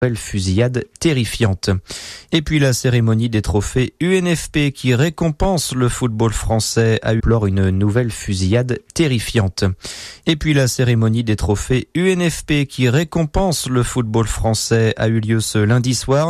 fusillade terrifiante. Et puis la cérémonie des trophées UNFP qui récompense le football français a eu lors une nouvelle fusillade terrifiante. Et puis la cérémonie des trophées UNFP qui récompense le football français a eu lieu ce lundi soir.